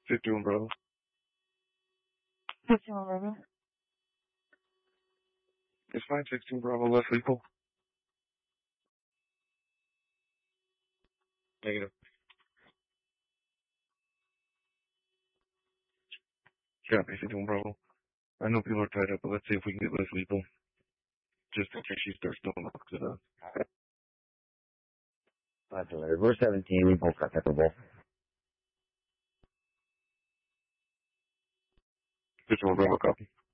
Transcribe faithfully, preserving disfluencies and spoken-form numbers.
fifty-one Bravo. fifty-one Bravo. It's five sixteen Bravo, left lethal. Negative. Copy, fifty-one Bravo. I know people are tied up, but let's see if we can get less lethal. Just in case she starts doing up to the... Five delivered. We're seventeen. We both got separable. fifty-one Bravo, copy.